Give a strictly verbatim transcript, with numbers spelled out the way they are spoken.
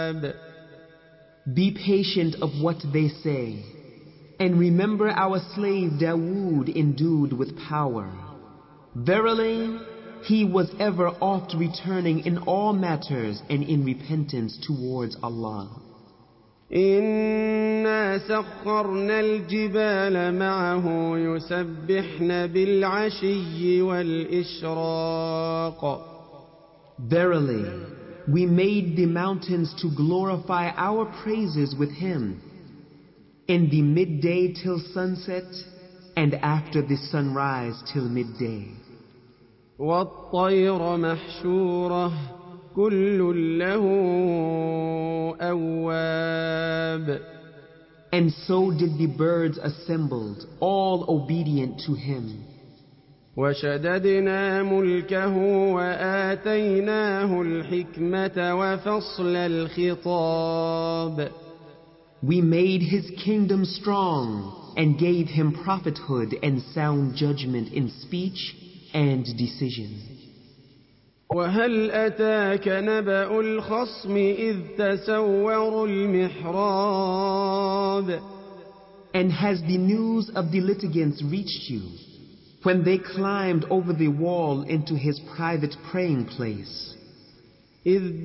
Be patient of what they say, and remember our slave Dawood endued with power. Verily, he was ever oft returning in all matters and in repentance towards Allah. إنا سخرنا الجبال معه يسبحن بالعشي والإشراق. Verily, we made the mountains to glorify our praises with him in the midday till sunset and after the sunrise till midday. والطير محشورة كل له أواب. And so did the birds assembled, all obedient to him. وشددنا ملكه وآتيناه الحكمة وفصل الخطاب. We made his kingdom strong and gave him prophethood and sound judgment in speech and decision. وهل أتاك نبأ الخصم إذ تسوروا المحراب. And has the news of the litigants reached you when they climbed over the wall into his private praying place? إذ